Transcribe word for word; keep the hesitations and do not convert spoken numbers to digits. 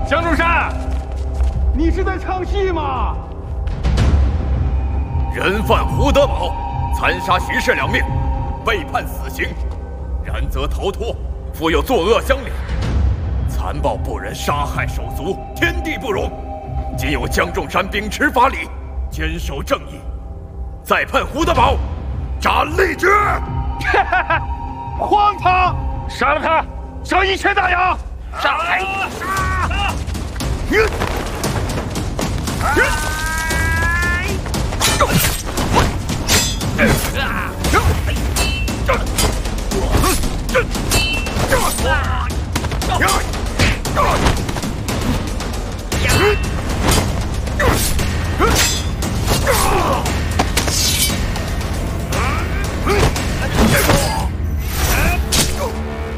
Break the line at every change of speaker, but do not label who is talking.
江中山，你是在唱戏吗？
人犯胡德宝残杀徐氏两命，被判死刑，然则逃脱，复有作恶相连，残暴不仁，杀害手足，天地不容。今有江仲山秉持法理，坚守正义，再判胡德宝斩立决。
荒唐！杀了他，赏一拳大洋。
上来！啊！